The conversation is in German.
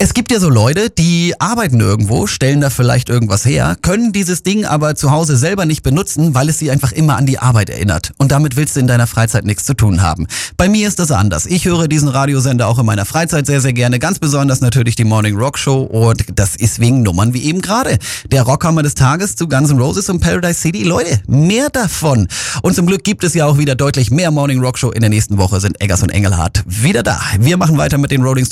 Es gibt ja so Leute, die arbeiten irgendwo, stellen da vielleicht irgendwas her, können dieses Ding aber zu Hause selber nicht benutzen, weil es sie einfach immer an die Arbeit erinnert. Und damit willst du in deiner Freizeit nichts zu tun haben. Bei mir ist das anders. Ich höre diesen Radiosender auch in meiner Freizeit sehr, sehr gerne. Ganz besonders natürlich die Morning Rock Show. Und das ist wegen Nummern wie eben gerade. Der Rockhammer des Tages zu Guns N' Roses und Paradise City. Leute, mehr davon. Und zum Glück gibt es ja auch wieder deutlich mehr Morning Rock Show. In der nächsten Woche sind Eggers und Engelhardt wieder da. Wir machen weiter mit den Rolling Stones.